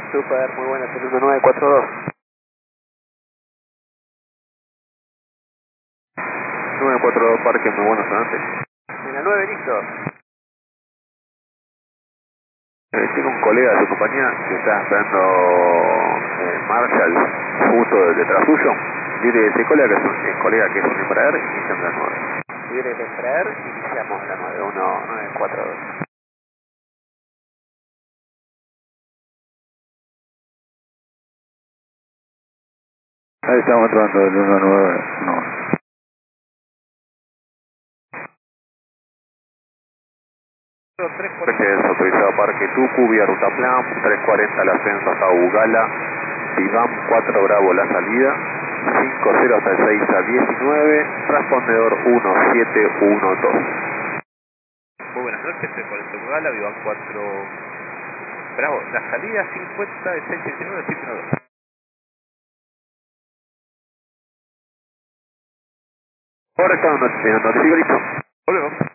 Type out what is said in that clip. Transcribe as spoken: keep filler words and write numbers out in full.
Super, muy buenas, el uno nueve cuatro dos. nueve cuatro dos Parque, muy buenas noches. En la nueve, listo. Eh, tengo un colega de su compañía que está esperando eh, Marshall justo detrás suyo. Dile ese colega que es un eh, colega que es un Embraer y inician la nueve. Libre de extraer, iniciamos la nueve uno nueve cuatro dos. Ahí estamos entrando el uno nueve uno. Este es autorizado Parque Tucu, vía Ruta Plan, trescientos cuarenta el ascenso hasta Ugala, Vivam cuatro Bravo la salida, cinco cero hasta el seis a diecinueve, respondedor uno siete uno dos. Muy buenas noches, estoy con el Turgala, Vivan cuatro Bravo, la salida cincuenta, seis diecinueve, siete uno dos. Correcto, notifico listo. Volvemos.